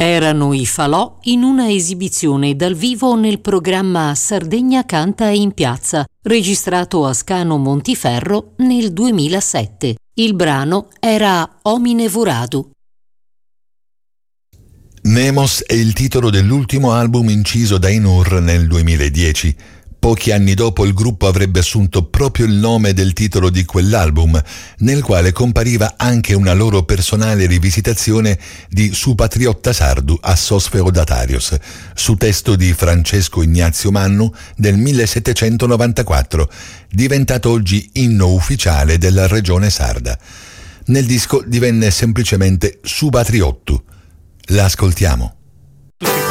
Erano i Falò in una esibizione dal vivo nel programma Sardegna canta in piazza, registrato a Scano Montiferro nel 2007. Il brano era Homine Voradu. Nemos è il titolo dell'ultimo album inciso dai Nur nel 2010. Pochi anni dopo il gruppo avrebbe assunto proprio il nome del titolo di quell'album, nel quale compariva anche una loro personale rivisitazione di Su patriotta sardu a sos feudatarios, su testo di Francesco Ignazio Mannu del 1794, diventato oggi inno ufficiale della regione sarda. Nel disco divenne semplicemente Su patriottu. La ascoltiamo.